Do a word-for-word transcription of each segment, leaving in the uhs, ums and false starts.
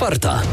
Czwarta.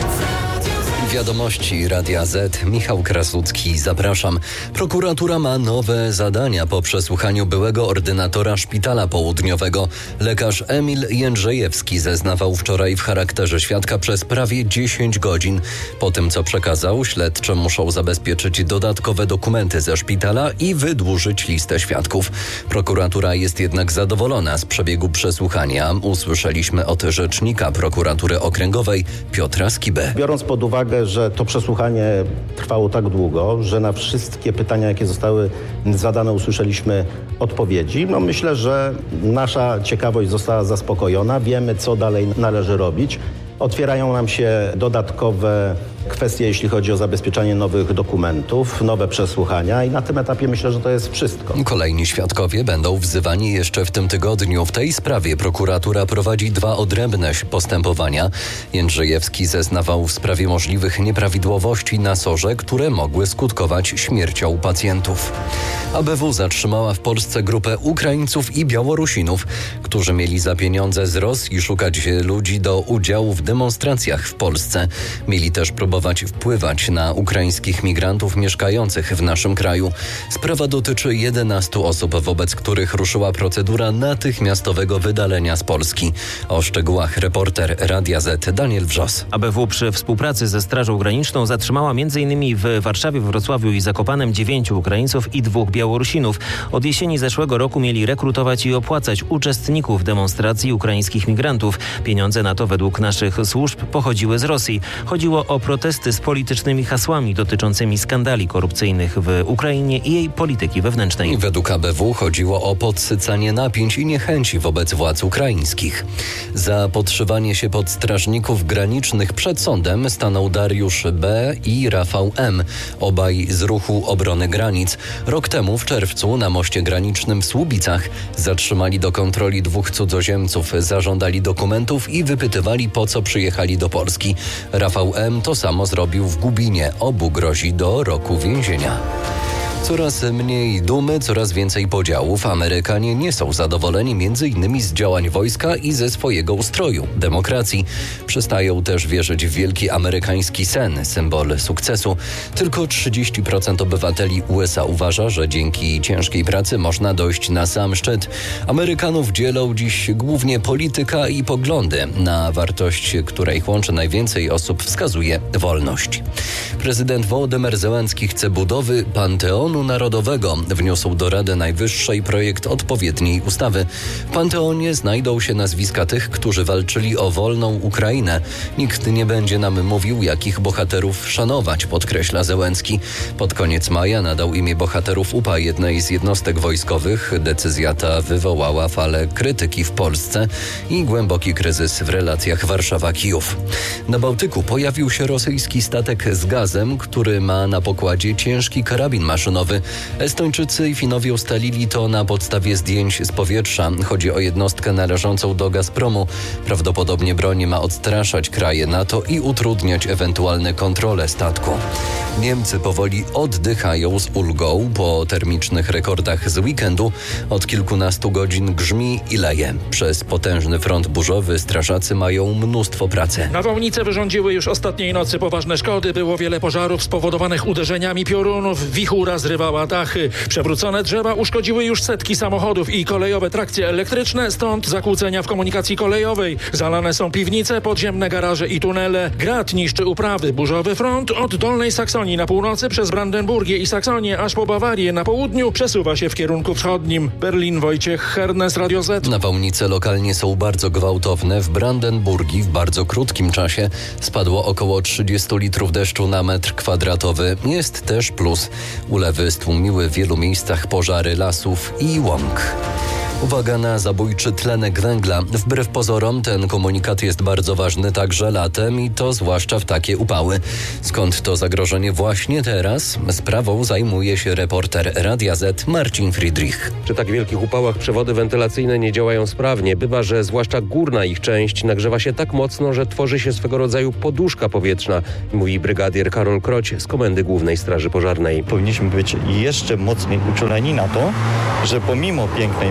Wiadomości Radia Z. Michał Krasucki, zapraszam. Prokuratura ma nowe zadania po przesłuchaniu byłego ordynatora szpitala południowego. Lekarz Emil Jędrzejewski zeznawał wczoraj w charakterze świadka przez prawie dziesięć godzin. Po tym, co przekazał, śledczy muszą zabezpieczyć dodatkowe dokumenty ze szpitala i wydłużyć listę świadków. Prokuratura jest jednak zadowolona z przebiegu przesłuchania. Usłyszeliśmy od rzecznika prokuratury okręgowej Piotra Skibę. Biorąc pod uwagę, że to przesłuchanie trwało tak długo, że na wszystkie pytania, jakie zostały zadane, usłyszeliśmy odpowiedzi. No myślę, że nasza ciekawość została zaspokojona. Wiemy, co dalej należy robić. Otwierają nam się dodatkowe kwestie, jeśli chodzi o zabezpieczanie nowych dokumentów, nowe przesłuchania i na tym etapie myślę, że to jest wszystko. Kolejni świadkowie będą wzywani jeszcze w tym tygodniu. W tej sprawie prokuratura prowadzi dwa odrębne postępowania. Jędrzejewski zeznawał w sprawie możliwych nieprawidłowości na sorze, które mogły skutkować śmiercią pacjentów. A B W zatrzymała w Polsce grupę Ukraińców i Białorusinów, którzy mieli za pieniądze z Rosji szukać ludzi do udziału w demonstracjach w Polsce. Mieli też próbować wpływać na ukraińskich migrantów mieszkających w naszym kraju. Sprawa dotyczy jedenastu osób, wobec których ruszyła procedura natychmiastowego wydalenia z Polski. O szczegółach reporter Radia Z Daniel Wrzos. A B W przy współpracy ze Strażą Graniczną zatrzymała m.in. w Warszawie, Wrocławiu i Zakopanem dziewięciu Ukraińców i dwóch Białorusinów. Od jesieni zeszłego roku mieli rekrutować i opłacać uczestników demonstracji ukraińskich migrantów. Pieniądze na to według naszych służb pochodziły z Rosji. Chodziło o protesty z politycznymi hasłami dotyczącymi skandali korupcyjnych w Ukrainie i jej polityki wewnętrznej. Według A B W chodziło o podsycanie napięć i niechęci wobec władz ukraińskich. Za podszywanie się pod strażników granicznych przed sądem stanął Dariusz B. i Rafał M., obaj z ruchu obrony granic. Rok temu w czerwcu na moście granicznym w Słubicach zatrzymali do kontroli dwóch cudzoziemców, zażądali dokumentów i wypytywali, po co przyjechali do Polski. Rafał M. to samo zrobił w Gubinie. Obu grozi do roku więzienia. Coraz mniej dumy, coraz więcej podziałów. Amerykanie nie są zadowoleni między innymi z działań wojska i ze swojego ustroju, demokracji. Przestają też wierzyć w wielki amerykański sen, symbol sukcesu. Tylko trzydzieści procent obywateli U S A uważa, że dzięki ciężkiej pracy można dojść na sam szczyt. Amerykanów dzielą dziś głównie polityka i poglądy. Na wartość, która ich łączy najwięcej osób, wskazuje wolność. Prezydent Wołodymyr Zełenski chce budowy Panteonu Narodowego. Wniósł do Rady Najwyższej projekt odpowiedniej ustawy. W Panteonie znajdą się nazwiska tych, którzy walczyli o wolną Ukrainę. Nikt nie będzie nam mówił, jakich bohaterów szanować, podkreśla Zełenski. Pod koniec maja nadał imię bohaterów U P A jednej z jednostek wojskowych. Decyzja ta wywołała falę krytyki w Polsce i głęboki kryzys w relacjach Warszawa-Kijów. Na Bałtyku pojawił się rosyjski statek z gazem, który ma na pokładzie ciężki karabin maszynowy. Estończycy i Finowie ustalili to na podstawie zdjęć z powietrza. Chodzi o jednostkę należącą do Gazpromu. Prawdopodobnie broń ma odstraszać kraje NATO i utrudniać ewentualne kontrole statku. Niemcy powoli oddychają z ulgą po termicznych rekordach z weekendu. Od kilkunastu godzin grzmi i leje. Przez potężny front burzowy strażacy mają mnóstwo pracy. Nawałnice wyrządziły już ostatniej nocy poważne szkody. Było wiele pożarów spowodowanych uderzeniami piorunów. Wichura zrywała dachy. Przewrócone drzewa uszkodziły już setki samochodów i kolejowe trakcje elektryczne, stąd zakłócenia w komunikacji kolejowej. Zalane są piwnice, podziemne garaże i tunele. Grad niszczy uprawy. Burzowy front od Dolnej Saksonii na północy przez Brandenburgię i Saksonię aż po Bawarię na południu przesuwa się w kierunku wschodnim. Berlin, Wojciech Hernes, Radio Z. Nawałnice lokalnie są bardzo gwałtowne. W Brandenburgii w bardzo krótkim czasie spadło około trzydzieści litrów deszczu na metr kwadratowy. Jest też plus. Ulewy stłumiły w wielu miejscach pożary lasów i łąk. Uwaga na zabójczy tlenek węgla. Wbrew pozorom ten komunikat jest bardzo ważny także latem i to zwłaszcza w takie upały. Skąd to zagrożenie właśnie teraz? Sprawą zajmuje się reporter Radia Z Marcin Friedrich. Przy tak wielkich upałach przewody wentylacyjne nie działają sprawnie. Bywa, że zwłaszcza górna ich część nagrzewa się tak mocno, że tworzy się swego rodzaju poduszka powietrzna, mówi brygadier Karol Kroć z Komendy Głównej Straży Pożarnej. Powinniśmy być jeszcze mocniej uczuleni na to, że pomimo pięknej pogody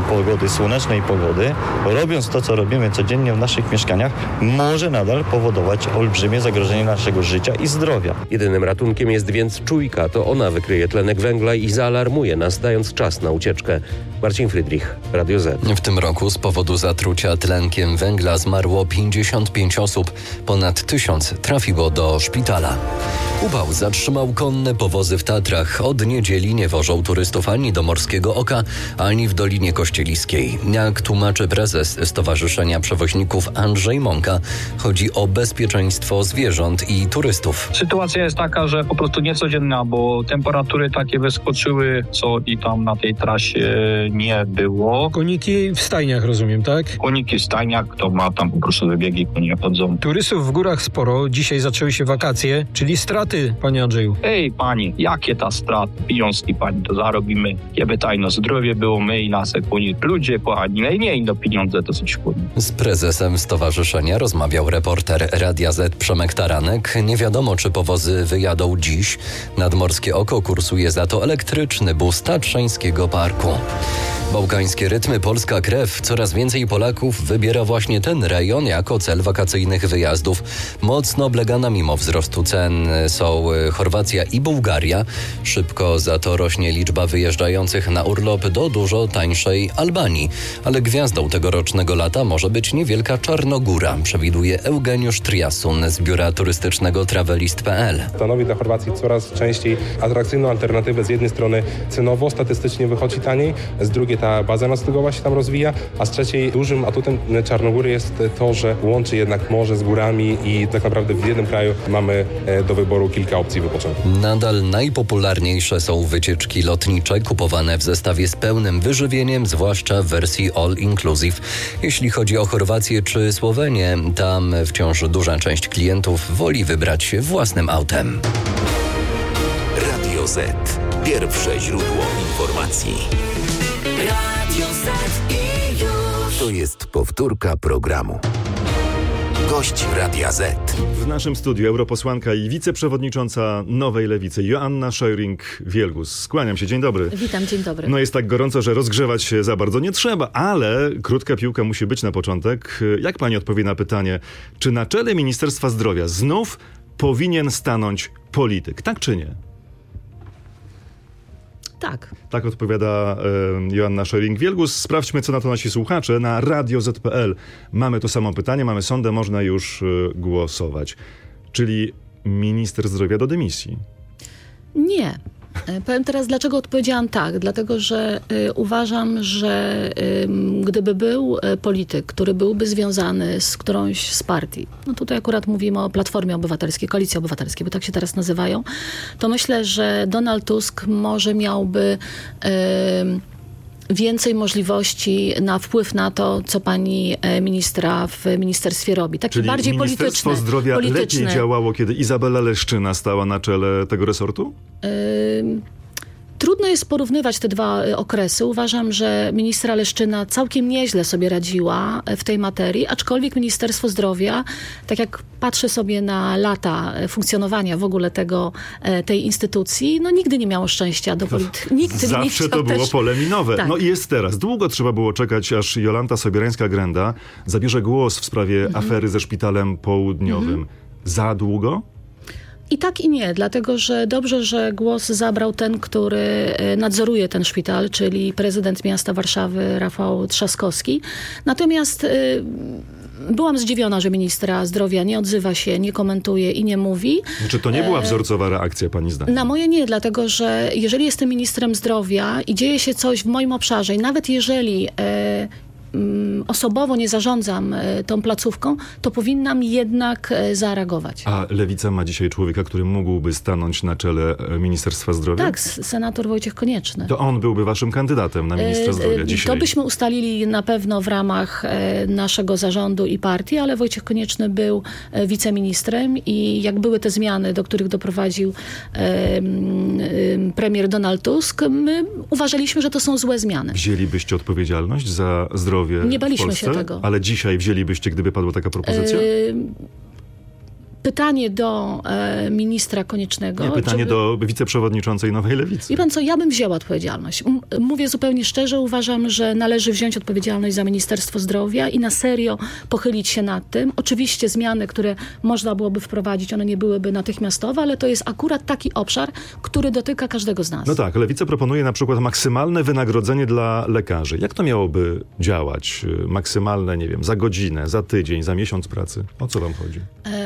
pogody, słonecznej pogody, robiąc to, co robimy codziennie w naszych mieszkaniach, może nadal powodować olbrzymie zagrożenie naszego życia i zdrowia. Jedynym ratunkiem jest więc czujka. To ona wykryje tlenek węgla i zaalarmuje nas, dając czas na ucieczkę. Marcin Frydrich, Radio Z. W tym roku z powodu zatrucia tlenkiem węgla zmarło pięćdziesiąt pięć osób. Ponad tysiąc trafiło do szpitala. Upał zatrzymał konne powozy w Tatrach. Od niedzieli nie wożą turystów ani do Morskiego Oka, ani w Dolinie Kościeliskiej. Jak tłumaczy prezes Stowarzyszenia Przewoźników Andrzej Mąka, chodzi o bezpieczeństwo zwierząt i turystów. Sytuacja jest taka, że po prostu niecodzienna, bo temperatury takie wyskoczyły, co i tam na tej trasie nie było. Koniki w stajniach, rozumiem, tak? Koniki w stajniach, kto ma tam po prostu wybiegi, konie chodzą. Turystów w górach sporo, dzisiaj zaczęły się wakacje, czyli straty, panie Andrzeju. Ej, pani, jakie ta strat? Pieniążki, pani, to zarobimy. Jeby tajno zdrowie było, my i nasze koni. Ludzie, kochani, najmniej no pieniądze to coś koni. Z prezesem stowarzyszenia rozmawiał reporter Radia Z Przemek Taranek. Nie wiadomo, czy powozy wyjadą dziś. Nadmorskie Oko kursuje za to elektryczny bus Tatrzańskiego Parku. Bałkańskie rytmy, polska krew. Coraz więcej Polaków wybiera właśnie ten rejon jako cel wakacyjnych wyjazdów. Mocno oblegana mimo wzrostu cen są Chorwacja i Bułgaria. Szybko za to rośnie liczba wyjeżdżających na urlop do dużo tańszej Albanii. Ale gwiazdą tegorocznego lata może być niewielka Czarnogóra, przewiduje Eugeniusz Triasun z biura turystycznego travelist kropka p l. Stanowi dla Chorwacji coraz częściej atrakcyjną alternatywę. Z jednej strony cenowo, statystycznie wychodzi taniej, z drugiej ta baza noclegowa się tam rozwija, a z trzeciej dużym atutem Czarnogóry jest to, że łączy jednak morze z górami i tak naprawdę w jednym kraju mamy do wyboru kilka opcji wypoczynku. Nadal najpopularniejsze są wycieczki lotnicze kupowane w zestawie z pełnym wyżywieniem, zwłaszcza w wersji all inclusive. Jeśli chodzi o Chorwację czy Słowenię, tam wciąż duża część klientów woli wybrać się własnym autem. Radio Z. Pierwsze źródło informacji. Radio Z i już. To jest powtórka programu. Gość Radia Z. W naszym studiu europosłanka i wiceprzewodnicząca Nowej Lewicy Joanna Scheuring-Wielgus. Skłaniam się, dzień dobry. Witam, dzień dobry. No jest tak gorąco, że rozgrzewać się za bardzo nie trzeba, ale krótka piłka musi być na początek. Jak pani odpowie na pytanie, czy na czele Ministerstwa Zdrowia znów powinien stanąć polityk, tak czy nie? Tak. Tak odpowiada e, Joanna Scheuring-Wielgus. Sprawdźmy, co na to nasi słuchacze. Na radio zet kropka p l mamy to samo pytanie, mamy sondę, można już e, głosować. Czyli minister zdrowia do dymisji? Nie. Powiem teraz, dlaczego odpowiedziałam tak. Dlatego, że y, uważam, że y, gdyby był y, polityk, który byłby związany z którąś z partii, no tutaj akurat mówimy o Platformie Obywatelskiej, Koalicji Obywatelskiej, bo tak się teraz nazywają, to myślę, że Donald Tusk może miałby y, więcej możliwości na wpływ na to, co pani ministra w ministerstwie robi. Takie Czyli bardziej polityczne. Ministerstwo Zdrowia polityczne. lepiej działało, kiedy Izabela Leszczyna stała na czele tego resortu? Yy, trudno jest porównywać te dwa okresy. Uważam, że ministra Leszczyna całkiem nieźle sobie radziła w tej materii, aczkolwiek Ministerstwo Zdrowia, tak jak patrzę sobie na lata funkcjonowania w ogóle tego, tej instytucji, no nigdy nie miało szczęścia do polityki. Nigdy Zawsze nie to było też... pole minowe. Tak. No i jest teraz. Długo trzeba było czekać, aż Jolanta Sobierańska-Grenda zabierze głos w sprawie mhm. afery ze Szpitalem Południowym. Mhm. Za długo? I tak i nie, dlatego że dobrze, że głos zabrał ten, który nadzoruje ten szpital, czyli prezydent miasta Warszawy Rafał Trzaskowski. Natomiast y, byłam zdziwiona, że ministra zdrowia nie odzywa się, nie komentuje i nie mówi. Czy to nie była wzorcowa reakcja, pani zdaniem? Na moje nie, dlatego że jeżeli jestem ministrem zdrowia i dzieje się coś w moim obszarze i nawet jeżeli... Y, osobowo nie zarządzam tą placówką, to powinnam jednak zareagować. A Lewica ma dzisiaj człowieka, który mógłby stanąć na czele Ministerstwa Zdrowia? Tak, senator Wojciech Konieczny. To on byłby waszym kandydatem na ministra zdrowia dzisiaj? To byśmy ustalili na pewno w ramach naszego zarządu i partii, ale Wojciech Konieczny był wiceministrem i jak były te zmiany, do których doprowadził premier Donald Tusk, my uważaliśmy, że to są złe zmiany. Wzięlibyście odpowiedzialność za zdrowie Nie baliśmy w Polsce, się tego. Ale dzisiaj wzięlibyście, gdyby padła taka propozycja? Yy... pytanie do e, ministra Koniecznego. Nie, pytanie żeby... do wiceprzewodniczącej Nowej Lewicy. Wie pan co, ja bym wzięła odpowiedzialność. M- mówię zupełnie szczerze, uważam, że należy wziąć odpowiedzialność za Ministerstwo Zdrowia i na serio pochylić się nad tym. Oczywiście zmiany, które można byłoby wprowadzić, one nie byłyby natychmiastowe, ale to jest akurat taki obszar, który dotyka każdego z nas. No tak, Lewica proponuje na przykład maksymalne wynagrodzenie dla lekarzy. Jak to miałoby działać? Maksymalne, nie wiem, za godzinę, za tydzień, za miesiąc pracy? O co wam chodzi?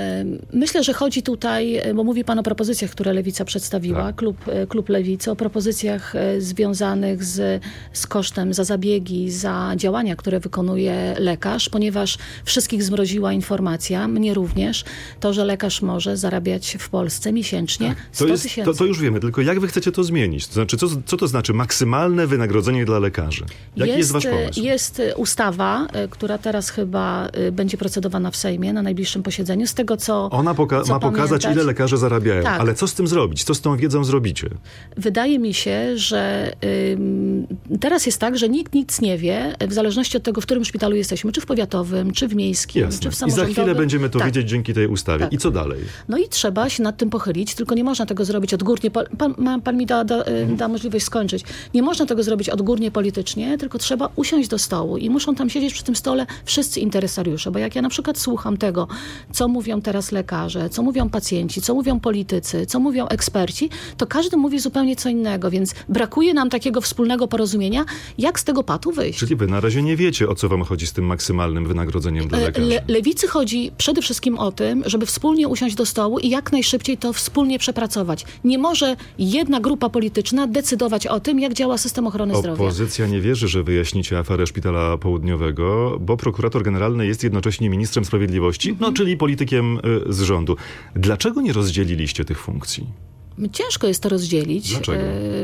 Myślę, że chodzi tutaj, bo mówi pan o propozycjach, które Lewica przedstawiła, tak. klub, klub Lewicy, o propozycjach związanych z, z kosztem za zabiegi, za działania, które wykonuje lekarz, ponieważ wszystkich zmroziła informacja, mnie również, to, że lekarz może zarabiać w Polsce miesięcznie sto tysięcy. To, to już wiemy, tylko jak wy chcecie to zmienić? To znaczy, co, co to znaczy maksymalne wynagrodzenie dla lekarzy? Jaki jest, jest wasz pomysł? Jest ustawa, która teraz chyba będzie procedowana w Sejmie na najbliższym posiedzeniu. Z tego, co Ona poka- co ma pokazać, ile lekarze zarabiają. Tak. Ale co z tym zrobić? Co z tą wiedzą zrobicie? Wydaje mi się, że ym, teraz jest tak, że nikt nic nie wie, w zależności od tego, w którym szpitalu jesteśmy, czy w powiatowym, czy w miejskim, Jasne. czy w I za samorządowym. chwilę będziemy to tak. wiedzieć dzięki tej ustawie. Tak. I co dalej? No i trzeba się nad tym pochylić, tylko nie można tego zrobić odgórnie. Pan, pan, pan mi da, da, da możliwość skończyć. Nie można tego zrobić odgórnie politycznie, tylko trzeba usiąść do stołu i muszą tam siedzieć przy tym stole wszyscy interesariusze, bo jak ja na przykład słucham tego, co mówią teraz lekarze, co mówią pacjenci, co mówią politycy, co mówią eksperci, to każdy mówi zupełnie co innego, więc brakuje nam takiego wspólnego porozumienia, jak z tego patu wyjść. Czyli wy na razie nie wiecie, o co wam chodzi z tym maksymalnym wynagrodzeniem dla lekarzy. Le- lewicy chodzi przede wszystkim o tym, żeby wspólnie usiąść do stołu i jak najszybciej to wspólnie przepracować. Nie może jedna grupa polityczna decydować o tym, jak działa system ochrony zdrowia. Opozycja nie wierzy, że wyjaśnicie aferę Szpitala Południowego, bo prokurator generalny jest jednocześnie ministrem sprawiedliwości, no czyli politykiem y, z rządu. Dlaczego nie rozdzieliliście tych funkcji? Ciężko jest to rozdzielić. Dlaczego?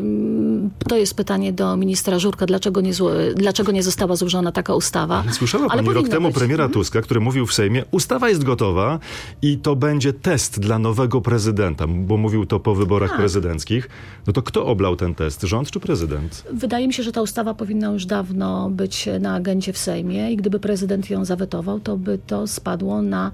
To jest pytanie do ministra Żurka, dlaczego nie, zło, dlaczego nie została złożona taka ustawa. Ale słyszała pani Ale rok temu być. premiera Tuska, który mówił w Sejmie, ustawa jest gotowa i to będzie test dla nowego prezydenta, bo mówił to po wyborach tak. prezydenckich. No to kto oblał ten test? Rząd czy prezydent? Wydaje mi się, że ta ustawa powinna już dawno być na agendzie w Sejmie i gdyby prezydent ją zawetował, to by to spadło na,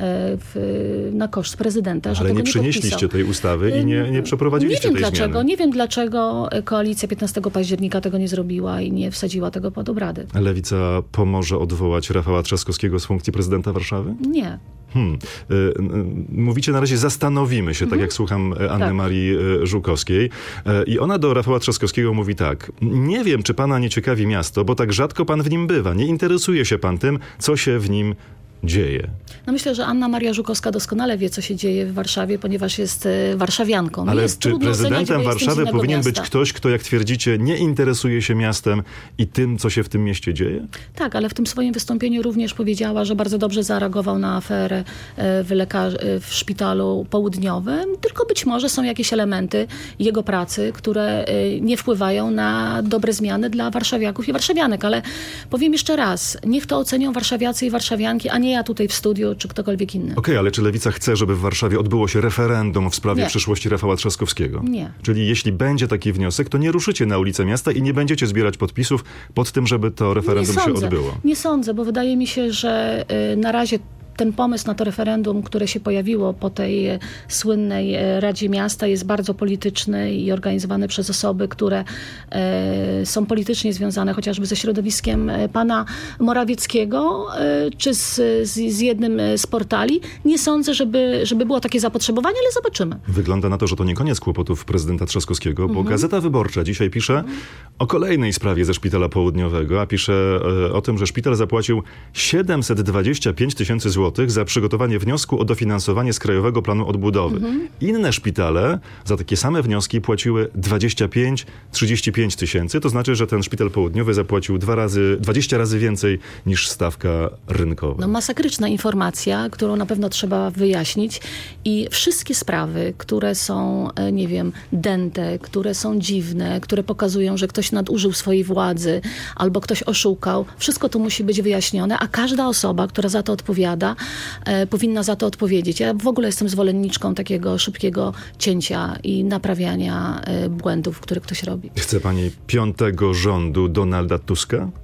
w, na koszt prezydenta. Że Ale tego nie przynieśliście podpisał. tej ustawy i nie, nie przeprowadziliście nie wiem tej dlaczego, zmiany. Nie wiem dlaczego koalicja piętnastego października tego nie zrobiła i nie wsadziła tego pod obrady. Lewica pomoże odwołać Rafała Trzaskowskiego z funkcji prezydenta Warszawy? Nie. Hmm. Y, y, mówicie na razie zastanowimy się, mhm. tak jak słucham Anny tak. Marii Żukowskiej. Y, I ona do Rafała Trzaskowskiego mówi tak. Nie wiem, czy pana nie ciekawi miasto, bo tak rzadko pan w nim bywa. Nie interesuje się pan tym, co się w nim dzieje. No myślę, że Anna Maria Żukowska doskonale wie, co się dzieje w Warszawie, ponieważ jest warszawianką. Ale jest czy prezydentem Warszawy powinien miasta. być ktoś, kto, jak twierdzicie, nie interesuje się miastem i tym, co się w tym mieście dzieje? Tak, ale w tym swoim wystąpieniu również powiedziała, że bardzo dobrze zareagował na aferę w, lekarz- w szpitalu południowym, tylko być może są jakieś elementy jego pracy, które nie wpływają na dobre zmiany dla warszawiaków i warszawianek. Ale powiem jeszcze raz, niech to ocenią warszawiacy i warszawianki, a nie ja tutaj w studiu, czy ktokolwiek inny. Okej, okay, ale czy Lewica chce, żeby w Warszawie odbyło się referendum w sprawie nie. przyszłości Rafała Trzaskowskiego? Nie. Czyli jeśli będzie taki wniosek, to nie ruszycie na ulicę miasta i nie będziecie zbierać podpisów pod tym, żeby to referendum nie się sądzę. odbyło? Nie sądzę, bo wydaje mi się, że y, na razie ten pomysł na to referendum, które się pojawiło po tej e, słynnej e, Radzie Miasta, jest bardzo polityczny i organizowany przez osoby, które e, są politycznie związane chociażby ze środowiskiem e, pana Morawieckiego, e, czy z, z, z jednym z portali. Nie sądzę, żeby, żeby było takie zapotrzebowanie, ale zobaczymy. Wygląda na to, że to nie koniec kłopotów prezydenta Trzaskowskiego, bo mhm. Gazeta Wyborcza dzisiaj pisze mhm. o kolejnej sprawie ze Szpitala Południowego, a pisze e, o tym, że szpital zapłacił siedemset dwadzieścia pięć tysięcy złotych za przygotowanie wniosku o dofinansowanie z Krajowego Planu Odbudowy. Mhm. Inne szpitale za takie same wnioski płaciły dwadzieścia pięć trzydzieści pięć tysięcy. To znaczy, że ten szpital południowy zapłacił dwa razy, dwadzieścia razy więcej niż stawka rynkowa. No masakryczna informacja, którą na pewno trzeba wyjaśnić i wszystkie sprawy, które są, nie wiem, dęte, które są dziwne, które pokazują, że ktoś nadużył swojej władzy albo ktoś oszukał, wszystko to musi być wyjaśnione, a każda osoba, która za to odpowiada, e, powinna za to odpowiedzieć. Ja w ogóle jestem zwolenniczką takiego szybkiego cięcia i naprawiania e, błędów, które ktoś robi. Chce pani piątego rządu Donalda Tuska?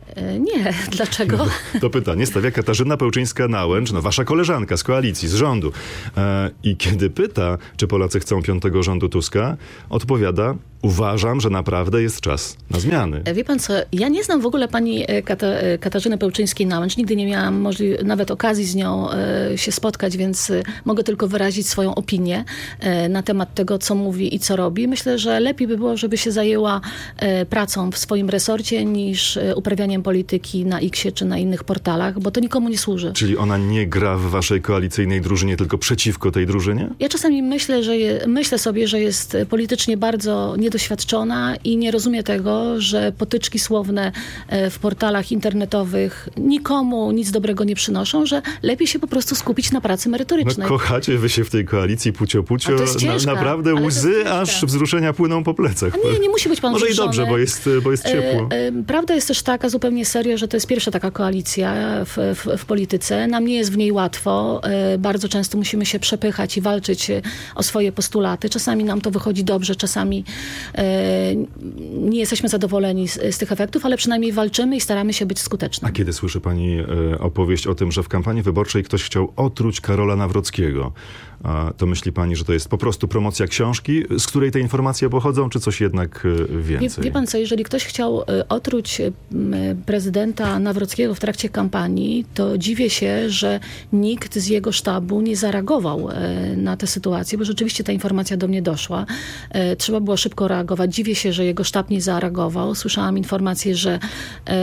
Nie, dlaczego? No, to pytanie stawia Katarzyna Pełczyńska-Nałęcz, no wasza koleżanka z koalicji, z rządu. E, I kiedy pyta, czy Polacy chcą piątego rządu Tuska, odpowiada: uważam, że naprawdę jest czas na zmiany. Wie pan co, ja nie znam w ogóle pani Kata- Katarzyny Pełczyńskiej-Nałęcz. Nigdy nie miałam możli- nawet okazji z nią e, się spotkać, więc e, mogę tylko wyrazić swoją opinię e, na temat tego, co mówi i co robi. Myślę, że lepiej by było, żeby się zajęła e, pracą w swoim resorcie niż e, uprawianiem polityki na X-ie czy na innych portalach, bo to nikomu nie służy. Czyli ona nie gra w waszej koalicyjnej drużynie, tylko przeciwko tej drużynie? Ja czasami myślę, że je, myślę sobie, że jest politycznie bardzo niedoświadczona i nie rozumie tego, że potyczki słowne w portalach internetowych nikomu nic dobrego nie przynoszą, że lepiej się po prostu skupić na pracy merytorycznej. No, kochacie wy się w tej koalicji pucio-pucio. A to jest ciężka, na, naprawdę łzy, aż wzruszenia płyną po plecach. A nie, nie musi być pan Może wzruszony. i dobrze, bo jest, bo jest ciepło. E, e, prawda jest też taka, zupełnie serio, że to jest pierwsza taka koalicja w, w, w polityce. Nam nie jest w niej łatwo. E, bardzo często musimy się przepychać i walczyć o swoje postulaty. Czasami nam to wychodzi dobrze, czasami e, nie jesteśmy zadowoleni z, z tych efektów, ale przynajmniej walczymy i staramy się być skuteczni. A kiedy słyszy pani e, opowieść o tym, że w kampanii wyborczej ktoś chciał otruć Karola Nawrockiego, a to myśli pani, że to jest po prostu promocja książki, z której te informacje pochodzą, czy coś jednak e, więcej? Wie, wie pan co, jeżeli ktoś chciał e, otruć e, prezydenta Nawrockiego w trakcie kampanii, to dziwię się, że nikt z jego sztabu nie zareagował e, na tę sytuację, bo rzeczywiście ta informacja do mnie doszła. E, trzeba było szybko reagować. Dziwię się, że jego sztab nie zareagował. Słyszałam informację, że e,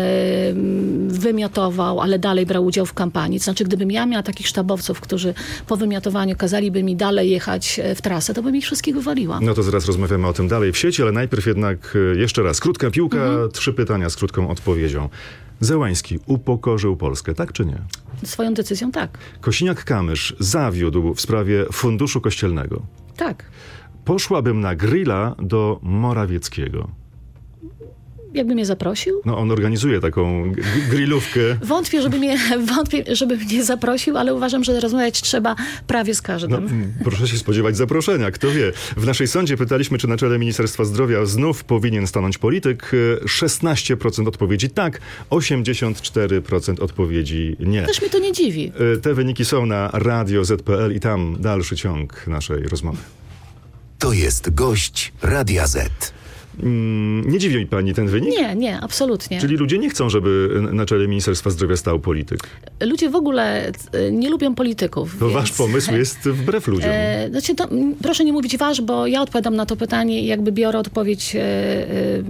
wymiotował, ale dalej brał udział w kampanii. To znaczy, gdybym ja miała takich sztabowców, którzy po wymiotowaniu kazaliby mi dalej jechać w trasę, to bym ich wszystkich wywaliła. No to zaraz rozmawiamy o tym dalej w sieci, ale najpierw jednak jeszcze raz. Krótka piłka, mhm. trzy pytania z krótką odpowiedzią. Zełański upokorzył Polskę, tak czy nie? Swoją decyzją tak. Kosiniak-Kamysz zawiódł w sprawie funduszu kościelnego. Tak. Poszłabym na grilla do Morawieckiego. Jakby mnie zaprosił? No on organizuje taką g- grillówkę. Wątpię, żeby mnie, wątpię, żeby mnie zaprosił, ale uważam, że rozmawiać trzeba prawie z każdym. No, proszę się spodziewać zaproszenia, kto wie. W naszej sądzie pytaliśmy, czy na czele Ministerstwa Zdrowia znów powinien stanąć polityk. szesnaście procent odpowiedzi tak, osiemdziesiąt cztery procent odpowiedzi nie. Też mnie to nie dziwi. Te wyniki są na radio zet pe el i tam dalszy ciąg naszej rozmowy. To jest gość Radia Z. Mm, nie dziwi pani ten wynik? Nie, nie, absolutnie. Czyli ludzie nie chcą, żeby na czele Ministerstwa Zdrowia stał polityk? Ludzie w ogóle nie lubią polityków. To więc... wasz pomysł jest wbrew ludziom. E, znaczy to, proszę nie mówić wasz, bo ja odpowiadam na to pytanie i jakby biorę odpowiedź... E, e,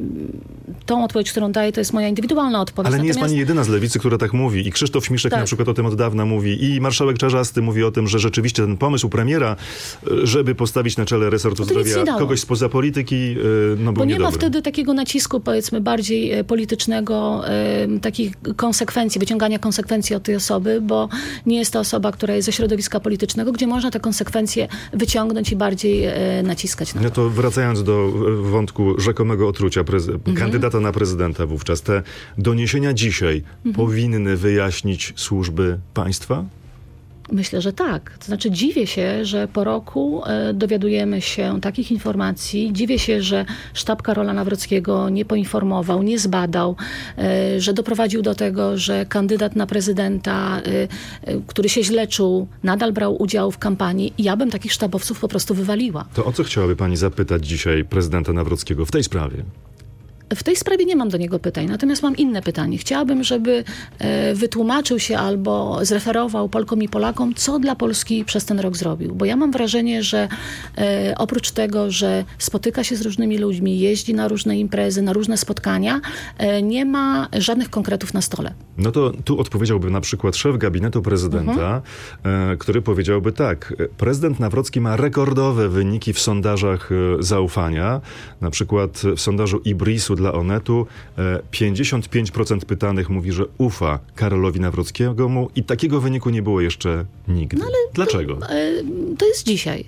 tą odpowiedź, którą daję, to jest moja indywidualna odpowiedź. Ale nie Natomiast... jest pani jedyna z Lewicy, która tak mówi. I Krzysztof Śmiszek tak. na przykład o tym od dawna mówi. I marszałek Czarzasty mówi o tym, że rzeczywiście ten pomysł premiera, żeby postawić na czele resortu zdrowia kogoś spoza polityki, no był Bo nie niedobry. ma wtedy takiego nacisku, powiedzmy, bardziej politycznego, e, takich konsekwencji, wyciągania konsekwencji od tej osoby, bo nie jest to osoba, która jest ze środowiska politycznego, gdzie można te konsekwencje wyciągnąć i bardziej e, naciskać na to. No to wracając do wątku rzekomego otrucia prez- mhm. kandydata na prezydenta wówczas, te doniesienia dzisiaj mhm. powinny wyjaśnić służby państwa? Myślę, że tak. To znaczy dziwię się, że po roku e, dowiadujemy się takich informacji. Dziwię się, że sztab Karola Nawrockiego nie poinformował, nie zbadał, e, że doprowadził do tego, że kandydat na prezydenta, e, e, który się źle czuł, nadal brał udział w kampanii. I ja bym takich sztabowców po prostu wywaliła. To o co chciałaby pani zapytać dzisiaj prezydenta Nawrockiego w tej sprawie? W tej sprawie nie mam do niego pytań, natomiast mam inne pytanie. Chciałabym, żeby e, wytłumaczył się albo zreferował Polkom i Polakom, co dla Polski przez ten rok zrobił. Bo ja mam wrażenie, że e, oprócz tego, że spotyka się z różnymi ludźmi, jeździ na różne imprezy, na różne spotkania, e, nie ma żadnych konkretów na stole. No to tu odpowiedziałby na przykład szef gabinetu prezydenta, mhm. e, który powiedziałby tak. Prezydent Nawrocki ma rekordowe wyniki w sondażach e, zaufania. Na przykład w sondażu Ibrisu dla Onetu e, pięćdziesiąt pięć procent pytanych mówi, że ufa Karolowi Nawrockiemu i takiego wyniku nie było jeszcze nigdy. No ale dlaczego? To, e, to jest dzisiaj.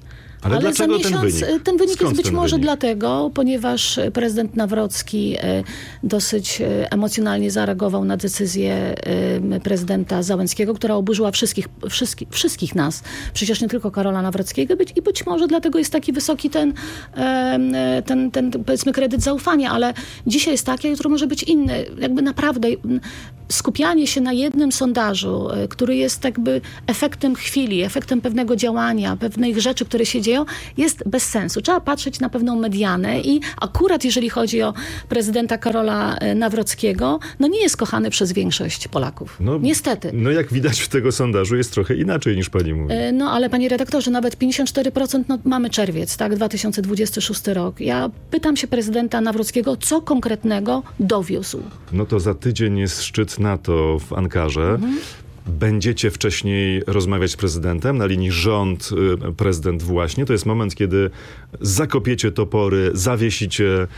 Ale, Ale dlaczego za miesiąc, ten wynik? Ten wynik Skąd jest być ten może wynik? dlatego, ponieważ prezydent Nawrocki dosyć emocjonalnie zareagował na decyzję prezydenta Załęckiego, która oburzyła wszystkich, wszystkich, wszystkich nas. Przecież nie tylko Karola Nawrockiego. Być, I być może dlatego jest taki wysoki ten, ten, ten, powiedzmy, kredyt zaufania, ale dzisiaj jest taki, a jutro może być inny. Jakby naprawdę skupianie się na jednym sondażu, który jest jakby efektem chwili, efektem pewnego działania, pewnych rzeczy, które się dzieją, jest bez sensu. Trzeba patrzeć na pewną medianę i akurat jeżeli chodzi o prezydenta Karola Nawrockiego, no nie jest kochany przez większość Polaków. No, Niestety. No jak widać w tego sondażu jest trochę inaczej niż pani mówi. No ale panie redaktorze, nawet pięćdziesiąt cztery procent, no mamy czerwiec, tak, dwa tysiące dwudziesty szósty rok. Ja pytam się prezydenta Nawrockiego, co konkretnego dowiózł. No to za tydzień jest szczyt NATO w Ankarze. Mhm. Będziecie wcześniej rozmawiać z prezydentem na linii rząd, prezydent właśnie. To jest moment, kiedy zakopiecie topory, zawiesicie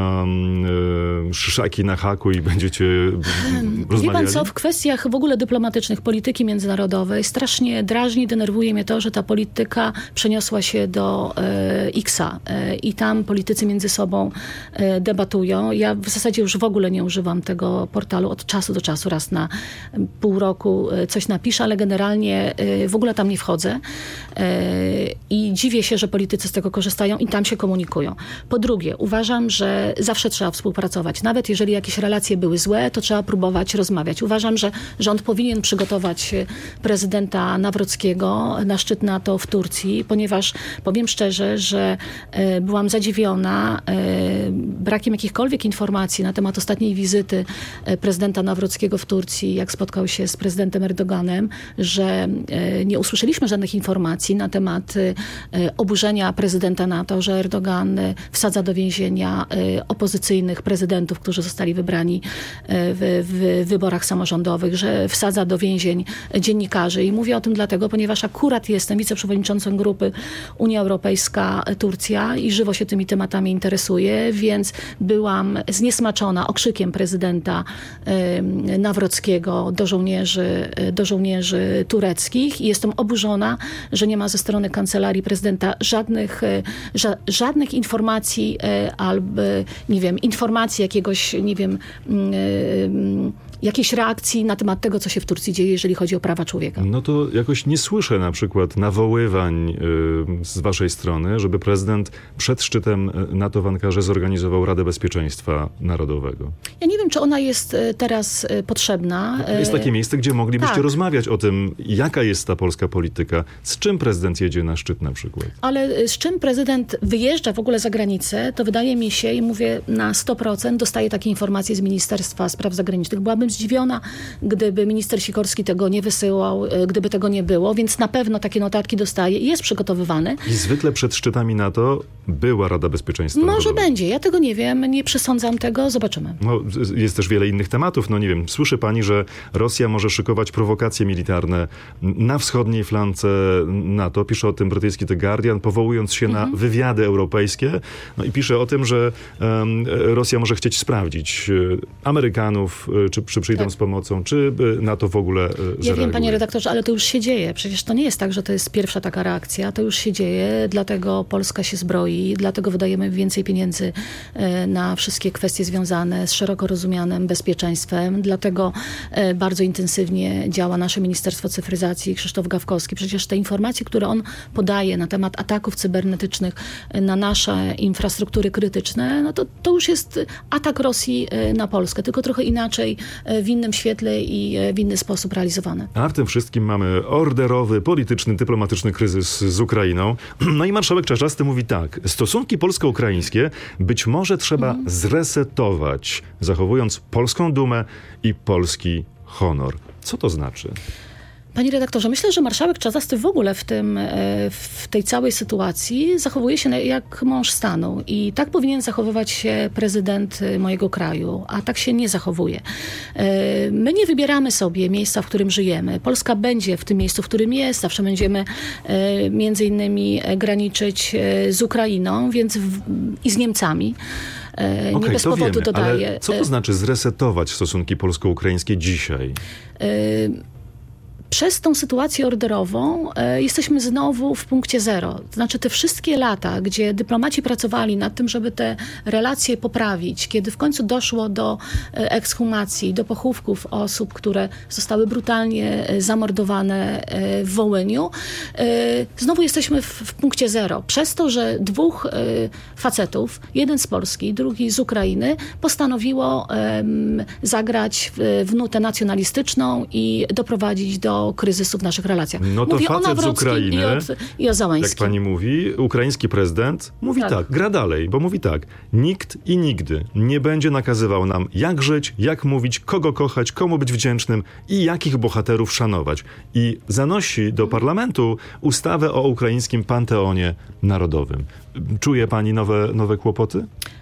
um, szyszaki na haku i będziecie um, rozmawiali. Wie pan co, w kwestiach w ogóle dyplomatycznych, polityki międzynarodowej strasznie drażni, denerwuje mnie to, że ta polityka przeniosła się do e, X-a e, i tam politycy między sobą e, debatują. Ja w zasadzie już w ogóle nie używam tego portalu od czasu do czasu, raz na pół roku coś napiszę, ale generalnie w ogóle tam nie wchodzę i dziwię się, że politycy z tego korzystają i tam się komunikują. Po drugie, uważam, że zawsze trzeba współpracować. Nawet jeżeli jakieś relacje były złe, to trzeba próbować rozmawiać. Uważam, że rząd powinien przygotować prezydenta Nawrockiego na szczyt NATO w Turcji, ponieważ powiem szczerze, że byłam zadziwiona brakiem jakichkolwiek informacji na temat ostatniej wizyty prezydenta Nawrockiego w Turcji, jak spotkał się z prezydentem Erdoganem, że nie usłyszeliśmy żadnych informacji na temat oburzenia prezydenta NATO, że Erdogan wsadza do więzienia opozycyjnych prezydentów, którzy zostali wybrani w, w wyborach samorządowych, że wsadza do więzień dziennikarzy. I mówię o tym dlatego, ponieważ akurat jestem wiceprzewodniczącą grupy Unia Europejska-Turcja i żywo się tymi tematami interesuję, więc byłam zniesmaczona okrzykiem prezydenta Nawrockiego do żołnierzy do żołnierzy tureckich i jestem oburzona, że nie ma ze strony kancelarii prezydenta żadnych, ża- żadnych informacji albo, nie wiem, informacji jakiegoś, nie wiem, jakiejś reakcji na temat tego, co się w Turcji dzieje, jeżeli chodzi o prawa człowieka. No to jakoś nie słyszę na przykład nawoływań y, z waszej strony, żeby prezydent przed szczytem NATO w Ankarze zorganizował Radę Bezpieczeństwa Narodowego. Ja nie wiem, czy ona jest teraz potrzebna. To jest takie miejsce, gdzie moglibyście tak. rozmawiać o tym, jaka jest ta polska polityka, z czym prezydent jedzie na szczyt na przykład. Ale z czym prezydent wyjeżdża w ogóle za granicę, to wydaje mi się, i mówię na sto procent, dostaje takie informacje z Ministerstwa Spraw Zagranicznych. Byłabym zdziwiona, gdyby minister Sikorski tego nie wysyłał, gdyby tego nie było, więc na pewno takie notatki dostaje i jest przygotowywany. I zwykle przed szczytami NATO była Rada Bezpieczeństwa Może Narodowego. będzie, ja tego nie wiem, nie przesądzam tego, zobaczymy. No, jest też wiele innych tematów, no nie wiem, słyszy pani, że Rosja może szykować prowokacje militarne na wschodniej flance NATO. Pisze o tym brytyjski The Guardian, powołując się mhm. na wywiady europejskie. No i pisze o tym, że um, Rosja może chcieć sprawdzić y, Amerykanów, y, czy, czy przyjdą tak. z pomocą, czy y, NATO w ogóle y, zareaguje. Ja wiem, panie redaktorze, ale to już się dzieje. Przecież to nie jest tak, że to jest pierwsza taka reakcja. To już się dzieje, dlatego Polska się zbroi, dlatego wydajemy więcej pieniędzy y, na wszystkie kwestie związane z szeroko rozumianym bezpieczeństwem. Dlatego y, bardzo intensywnie działa nasze Ministerstwo Cyfryzacji, Krzysztof Gawkowski. Przecież te informacje, które on podaje na temat ataków cybernetycznych na nasze infrastruktury krytyczne, no to, to już jest atak Rosji na Polskę, tylko trochę inaczej, w innym świetle i w inny sposób realizowane. A w tym wszystkim mamy orderowy, polityczny, dyplomatyczny kryzys z Ukrainą. No i marszałek Czarzasty mówi tak. Stosunki polsko-ukraińskie być może trzeba mm. zresetować, zachowując polską dumę i polski honor. Co to znaczy? Panie redaktorze, myślę, że marszałek Czarzasty w ogóle w, tym, w tej całej sytuacji zachowuje się jak mąż stanu i tak powinien zachowywać się prezydent mojego kraju, a tak się nie zachowuje. My nie wybieramy sobie miejsca, w którym żyjemy. Polska będzie w tym miejscu, w którym jest. Zawsze będziemy między innymi graniczyć z Ukrainą więc w, i z Niemcami. Nie okay, bez to powodu wiemy, dodaję. Ale co to znaczy zresetować stosunki polsko-ukraińskie dzisiaj? Y- przez tą sytuację orderową e, jesteśmy znowu w punkcie zero. To znaczy te wszystkie lata, gdzie dyplomaci pracowali nad tym, żeby te relacje poprawić, kiedy w końcu doszło do e, ekshumacji, do pochówków osób, które zostały brutalnie e, zamordowane e, w Wołyniu, e, znowu jesteśmy w, w punkcie zero. Przez to, że dwóch e, facetów, jeden z Polski, drugi z Ukrainy, postanowiło e, zagrać w, w nutę nacjonalistyczną i doprowadzić do kryzysu w naszych relacjach. No to Mówię facet z Ukrainy, i o, i o Załańskim. Jak pani mówi, ukraiński prezydent mówi tak. tak, gra dalej, bo mówi tak, nikt i nigdy nie będzie nakazywał nam, jak żyć, jak mówić, kogo kochać, komu być wdzięcznym i jakich bohaterów szanować. I zanosi do parlamentu ustawę o ukraińskim panteonie narodowym. Czuje pani nowe, nowe kłopoty?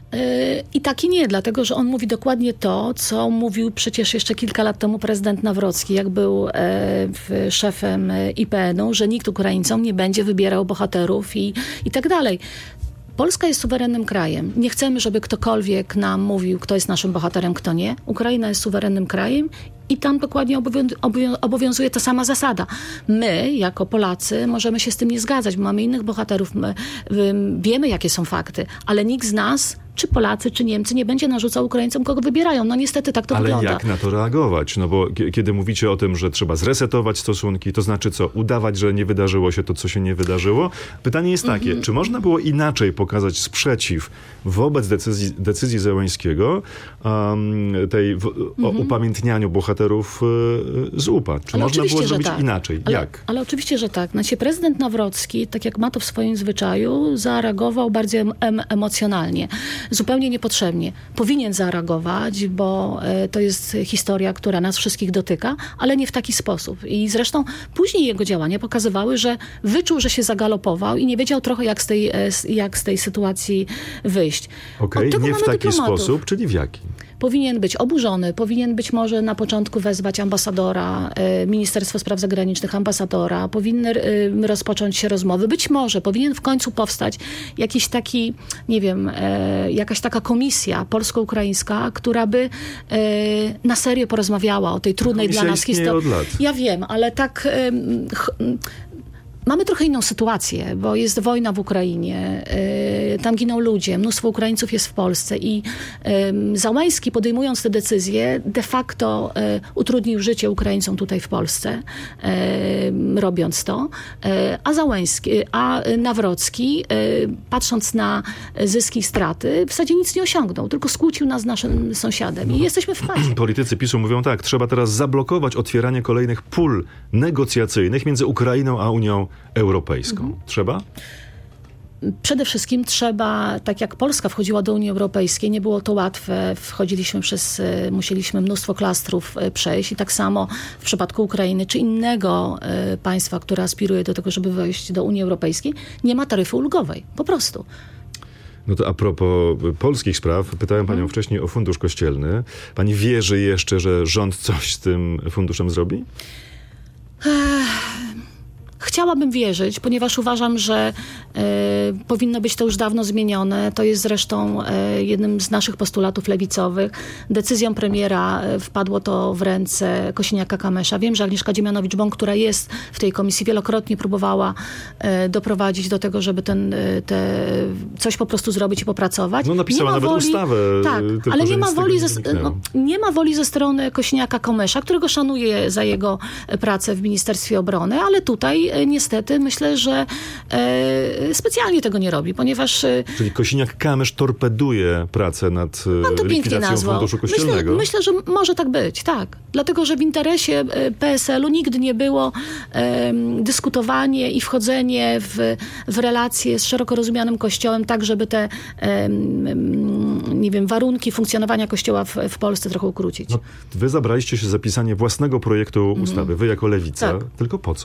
I tak i nie, dlatego że on mówi dokładnie to, co mówił przecież jeszcze kilka lat temu prezydent Nawrocki, jak był e, szefem I P N u, że nikt Ukraińcom nie będzie wybierał bohaterów i, i tak dalej. Polska jest suwerennym krajem. Nie chcemy, żeby ktokolwiek nam mówił, kto jest naszym bohaterem, kto nie. Ukraina jest suwerennym krajem i tam dokładnie obowią- obowiązuje ta sama zasada. My, jako Polacy, możemy się z tym nie zgadzać, bo mamy innych bohaterów, my, my wiemy, jakie są fakty, ale nikt z nas, czy Polacy, czy Niemcy, nie będzie narzucał Ukraińcom, kogo wybierają. No niestety tak to ale wygląda. Ale jak na to reagować? No bo k- kiedy mówicie o tym, że trzeba zresetować stosunki, to znaczy co? Udawać, że nie wydarzyło się to, co się nie wydarzyło? Pytanie jest takie, mm-hmm. czy można było inaczej pokazać sprzeciw wobec decyzji, decyzji Zełańskiego, um, tej w, mm-hmm. o upamiętnianiu bohaterów y, z U P A? Czy ale można było zrobić tak. inaczej? Ale, jak? Ale oczywiście, że tak. Znaczy, prezydent Nawrocki, tak jak ma to w swoim zwyczaju, zareagował bardziej em- emocjonalnie. Zupełnie niepotrzebnie. Powinien zareagować, bo e, to jest historia, która nas wszystkich dotyka, ale nie w taki sposób. I zresztą później jego działania pokazywały, że wyczuł, że się zagalopował i nie wiedział trochę, jak z tej, e, jak z tej sytuacji wyjść. Okej, okay, nie w taki dyplomatów. sposób, czyli w jaki? Powinien być oburzony, powinien być może na początku wezwać ambasadora, e, Ministerstwo Spraw Zagranicznych, ambasadora, powinny e, rozpocząć się rozmowy. Być może powinien w końcu powstać jakiś taki, nie wiem, e, jakaś taka komisja polsko-ukraińska, która by e, na serio porozmawiała o tej trudnej Komisja dla nas historii. Ja wiem, ale tak... E, ch, Mamy trochę inną sytuację, bo jest wojna w Ukrainie, y, tam giną ludzie, mnóstwo Ukraińców jest w Polsce i y, Załański, podejmując te decyzje, de facto y, utrudnił życie Ukraińcom tutaj w Polsce, y, robiąc to, y, a Załański, a Nawrocki, y, patrząc na zyski i straty, w zasadzie nic nie osiągnął, tylko skłócił nas z naszym sąsiadem i jesteśmy w pacie. Politycy PiSu mówią tak, trzeba teraz zablokować otwieranie kolejnych pól negocjacyjnych między Ukrainą a Unią Europejską. Mhm. Trzeba? Przede wszystkim trzeba, tak jak Polska wchodziła do Unii Europejskiej, nie było to łatwe, wchodziliśmy przez, musieliśmy mnóstwo klastrów przejść i tak samo w przypadku Ukrainy czy innego państwa, które aspiruje do tego, żeby wejść do Unii Europejskiej, nie ma taryfy ulgowej, po prostu. No to a propos polskich spraw, pytałem panią hmm. wcześniej o fundusz kościelny. Pani wierzy jeszcze, że rząd coś z tym funduszem zrobi? Ech. Chciałabym wierzyć, ponieważ uważam, że e, powinno być to już dawno zmienione. To jest zresztą e, jednym z naszych postulatów lewicowych. Decyzją premiera e, wpadło to w ręce Kosiniaka-Kamysza. Wiem, że Agnieszka Dziemianowicz-Bąk, która jest w tej komisji, wielokrotnie próbowała e, doprowadzić do tego, żeby ten, te, coś po prostu zrobić i popracować. No napisała nawet woli, ustawę. Tak, tylko, ale nie ma, woli nie, ze, no, nie ma woli ze strony Kosiniaka-Kamysza, którego szanuję za jego pracę w Ministerstwie Obrony, ale tutaj niestety myślę, że e, specjalnie tego nie robi, ponieważ... E, Czyli Kosiniak-Kamysz torpeduje pracę nad pan to likwidacją funduszu kościelnego. Myślę, myślę, że może tak być, tak. Dlatego, że w interesie P S L u nigdy nie było e, dyskutowanie i wchodzenie w, w relacje z szeroko rozumianym Kościołem, tak żeby te e, nie wiem, warunki funkcjonowania Kościoła w, w Polsce trochę ukrócić. No, wy zabraliście się za pisanie własnego projektu ustawy, mm. wy jako Lewica, tak. tylko po co?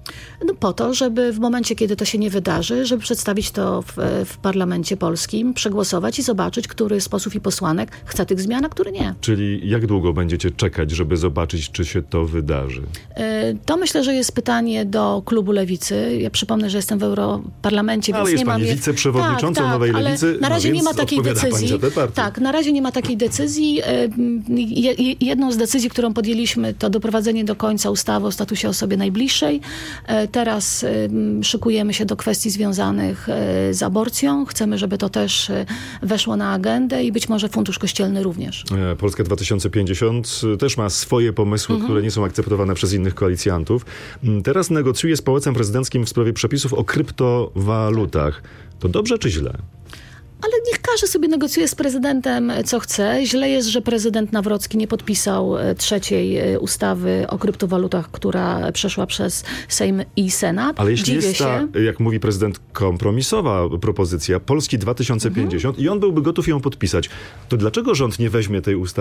No po to, żeby w momencie, kiedy to się nie wydarzy, żeby przedstawić to w, w parlamencie polskim, przegłosować i zobaczyć, który z posłów i posłanek chce tych zmian, a który nie. Czyli jak długo będziecie czekać, żeby zobaczyć, czy się to wydarzy? To myślę, że jest pytanie do klubu Lewicy. Ja przypomnę, że jestem w Europarlamencie, ale więc jest nie pani mam... wiceprzewodniczącą tak, tak, Nowej ale Lewicy, na razie no nie ma takiej decyzji. Tak, na razie nie ma takiej decyzji. Jedną z decyzji, którą podjęliśmy, to doprowadzenie do końca ustawy o statusie osoby najbliższej. Teraz szykujemy się do kwestii związanych z aborcją. Chcemy, żeby to też weszło na agendę i być może Fundusz Kościelny również. Polska dwa tysiące pięćdziesiąt też ma swoje pomysły, mhm. które nie są akceptowane przez innych koalicjantów. Teraz negocjuje z Pałacem Prezydenckim w sprawie przepisów o kryptowalutach. To dobrze czy źle? Ale niech każdy sobie negocjuje z prezydentem, co chce. Źle jest, że prezydent Nawrocki nie podpisał trzeciej ustawy o kryptowalutach, która przeszła przez Sejm i Senat. Ale jeśli Dziwię jest ta, się. jak mówi prezydent, kompromisowa propozycja Polski dwa tysiące pięćdziesiąt mhm. i on byłby gotów ją podpisać, to dlaczego rząd nie weźmie tej ustawy